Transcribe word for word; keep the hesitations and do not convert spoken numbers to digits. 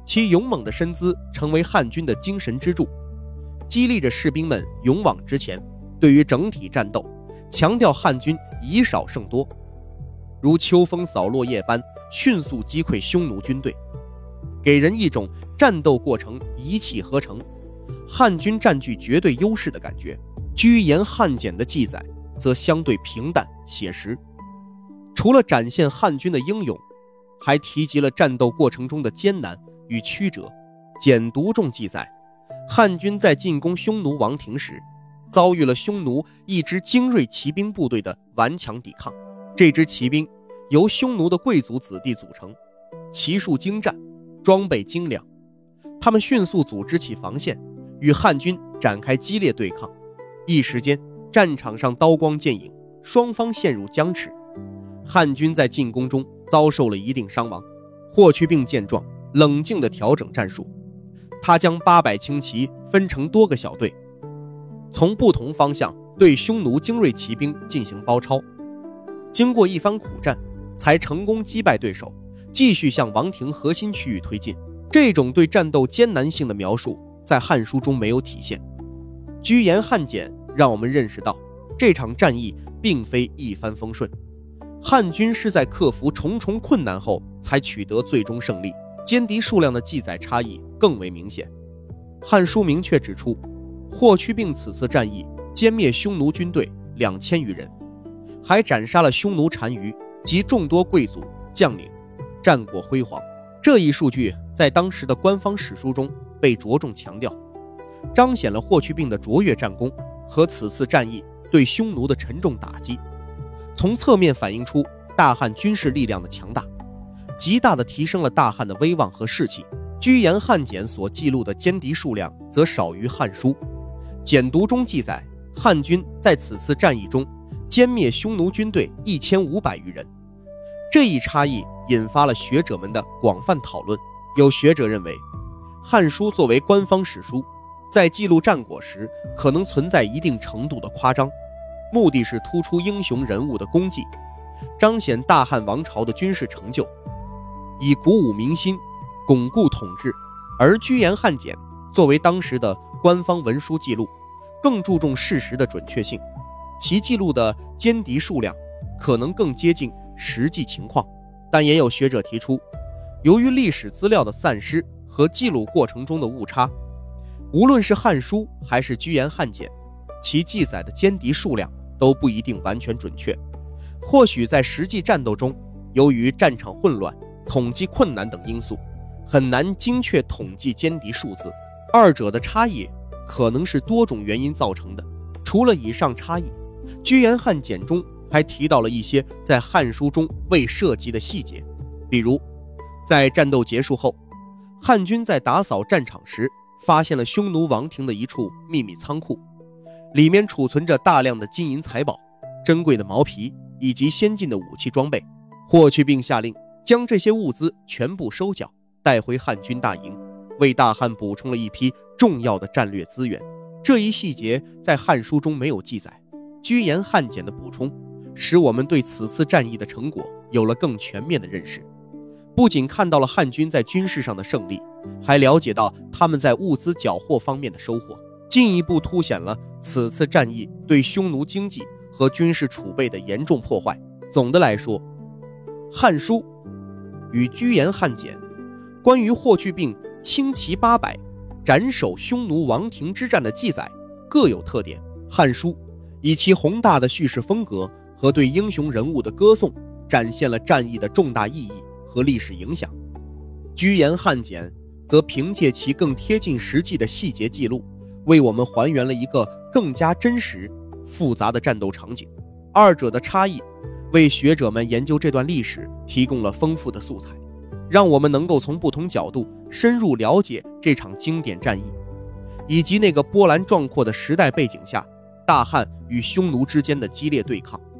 其勇猛的身姿成为汉军的精神支柱，激励着士兵们勇往直前。对于整体战斗，强调汉军以少胜多，如秋风扫落叶般迅速击溃匈奴军队，给人一种战斗过程一气呵成，汉军占据绝对优势的感觉。居延汉简的记载则相对平淡写实，除了展现汉军的英勇，还提及了战斗过程中的艰难与曲折。简读中记载，汉军在进攻匈奴王庭时，遭遇了匈奴一支精锐骑兵部队的顽强抵抗。这支骑兵由匈奴的贵族子弟组成，骑术精湛，装备精良，他们迅速组织起防线，与汉军展开激烈对抗。一时间，战场上刀光剑影，双方陷入僵持。汉军在进攻中遭受了一定伤亡。霍去病见状，冷静地调整战术，他将八百轻骑分成多个小队，从不同方向对匈奴精锐骑兵进行包抄。经过一番苦战，才成功击败对手，继续向王庭核心区域推进。这种对战斗艰难性的描述在《汉书》中没有体现。居延汉简让我们认识到，这场战役并非一帆风顺，汉军是在克服重重困难后才取得最终胜利，歼敌数量的记载差异更为明显。《汉书》明确指出，霍去病此次战役歼灭匈奴军队两千余人，还斩杀了匈奴单于及众多贵族将领，战果辉煌。这一数据在当时的官方史书中被着重强调，彰显了霍去病的卓越战功和此次战役对匈奴的沉重打击，从侧面反映出大汉军事力量的强大，极大地提升了大汉的威望和士气。居延汉简所记录的歼敌数量则少于《汉书》。简读中记载，汉军在此次战役中歼灭匈奴军队一千五百余人。这一差异引发了学者们的广泛讨论。有学者认为，《汉书》作为官方史书，在记录战果时可能存在一定程度的夸张，目的是突出英雄人物的功绩，彰显大汉王朝的军事成就，以鼓舞民心，巩固统治。而居延汉简作为当时的官方文书记录，更注重事实的准确性，其记录的歼敌数量可能更接近实际情况。但也有学者提出，由于历史资料的散失和记录过程中的误差，无论是《汉书》还是居延汉简，其记载的歼敌数量都不一定完全准确。或许在实际战斗中，由于战场混乱、统计困难等因素，很难精确统计歼敌数字。二者的差异可能是多种原因造成的。除了以上差异，居延汉简中还提到了一些在《汉书》中未涉及的细节，比如在战斗结束后，汉军在打扫战场时发现了匈奴王庭的一处秘密仓库，里面储存着大量的金银财宝、珍贵的毛皮以及先进的武器装备。霍去病下令将这些物资全部收缴，带回汉军大营，为大汉补充了一批重要的战略资源。这一细节在《汉书》中没有记载，居延汉简的补充使我们对此次战役的成果有了更全面的认识。不仅看到了汉军在军事上的胜利，还了解到他们在物资缴获方面的收获，进一步凸显了此次战役对匈奴经济和军事储备的严重破坏。总的来说，《汉书》与居延汉简关于霍去病轻骑八百斩首匈奴王庭之战的记载各有特点。《汉书》以其宏大的叙事风格和对英雄人物的歌颂，展现了战役的重大意义和历史影响。居延汉简则凭借其更贴近实际的细节记录，为我们还原了一个更加真实、复杂的战斗场景。二者的差异为学者们研究这段历史提供了丰富的素材，让我们能够从不同角度深入了解这场经典战役，以及那个波澜壮阔的时代背景下大汉与匈奴之间的激烈对抗。